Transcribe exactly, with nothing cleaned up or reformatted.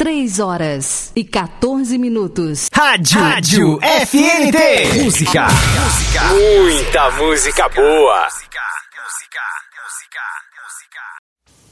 três horas e quatorze minutos. Rádio, Rádio F N T. Música. Música. Muita música boa. Música. Música. Música.